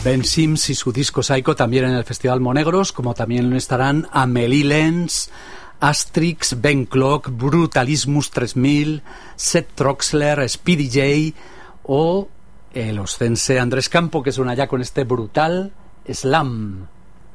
Ben Sims y su disco Psycho también en el Festival Monegros, como también estarán Amelie Lenz, Astrix, Ben Clock, Brutalismus 3000, Seth Troxler, Speedy J o el oscense Andrés Campo, que suena ya con este brutal Slam.